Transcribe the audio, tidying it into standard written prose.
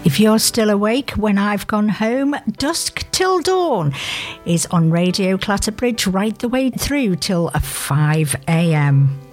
If you're still awake when I've gone home, Dusk Till Dawn is on Radio Clatterbridge right the way through till 5 a.m.